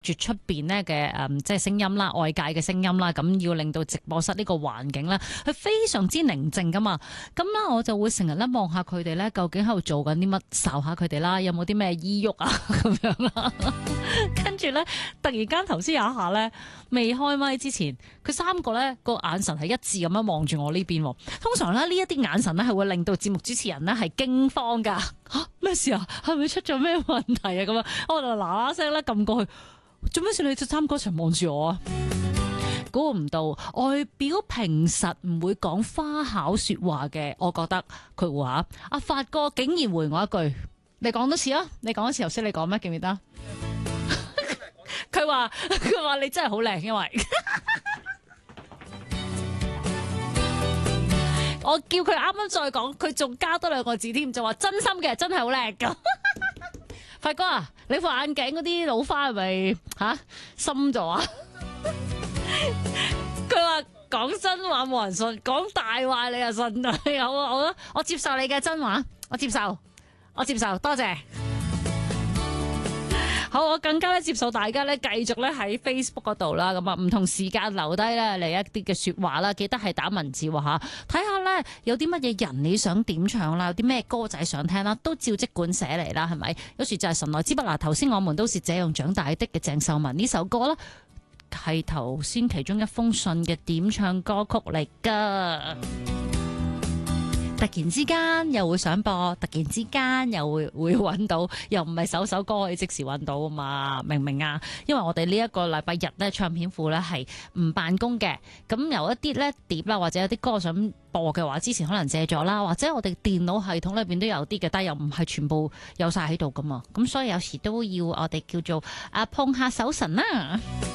住出邊咧嘅即係聲音啦，外界嘅聲音啦，咁要令到直播室呢個環境咧，係非常之寧靜噶嘛。咁咧我就會成日咧望下佢哋咧，究竟喺度做緊啲乜，睄下佢哋啦，有冇啲咩依喐啊咁樣啦。跟住咧，突然間頭先有一下咧，未開麥之前，佢三個咧個眼神係一致咁樣望住我呢邊。通常咧呢一啲眼神咧係會令到節目主持人咧係驚慌噶。嚇咩事啊？係咪出咗咩問題啊？咁樣我就嗱嗱聲咧撳過去。做咩事？你哋三個一齊望住我啊？估唔到外表平實唔會講花巧說話嘅，我覺得佢話阿發哥竟然回我一句：你講多次啊！你講多次頭先你講咩？記唔記得？佢話你真係好靚，因為我叫佢啱啱再講，佢仲加多兩個字添，就話真心嘅，真係好靚噶。發哥啊，你副眼鏡嗰啲老花係咪深咗啊？佢話講真話冇人信，講大話你又信啊？好，我接受你嘅真話，我接受，多謝。好，我更加咧接受大家咧繼續咧喺 Facebook 嗰度啦，咁啊唔同時間留低咧嚟一啲嘅說話啦，記得係打文字喎吓，睇下咧有啲乜嘢人你想點唱啦，有啲咩歌仔想聽啦，都照即管寫嚟啦，係咪？有時就係神來之筆啦，頭先我們都是這樣長大的嘅鄭秀文呢首歌啦，係頭先其中一封信嘅點唱歌曲嚟噶。突然之間又會想播，突然之間又會揾到，又唔係首歌可以即時揾到啊嘛，明唔明啊？因為我哋呢一個禮拜日咧唱片庫咧係唔辦公嘅，咁有一啲咧碟啦，或者有啲歌想播嘅話，之前可能借咗啦，或者我哋電腦系統裏邊都有啲嘅，但係又唔係全部有晒喺度噶嘛，咁所以有時都要我哋叫做碰下手神啦。